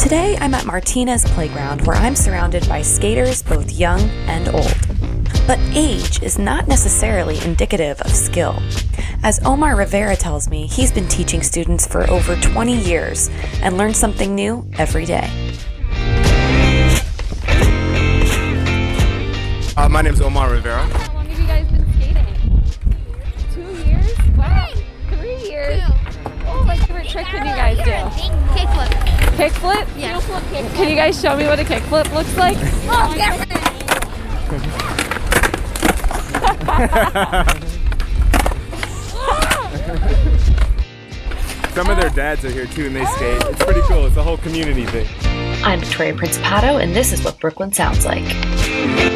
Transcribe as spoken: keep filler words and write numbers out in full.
Today I'm at Martinez Playground, where I'm surrounded by skaters both young and old. But age is not necessarily indicative of skill. As Omar Rivera tells me, he's been teaching students for over twenty years and learns something new every day. Uh, my name is Omar Rivera. How long have you guys been skating? Two years? Wow. Three years? Oh, what favorite trick can you guys do? Kickflip. Kickflip? Yeah. Kickflip. Can you guys show me what a kickflip looks like? Oh, yeah. Some of their dads are here too and they skate. It's pretty cool. It's a whole community thing. I'm Victoria Principato, and this is what Brooklyn sounds like.